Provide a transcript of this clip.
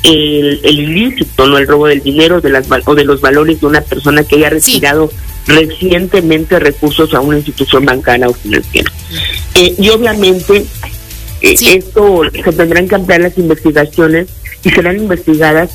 el ilícito, no el robo del dinero o de los valores de una persona que haya retirado recientemente recursos a una institución bancaria o financiera. Y obviamente esto se tendrán que ampliar las investigaciones y serán investigadas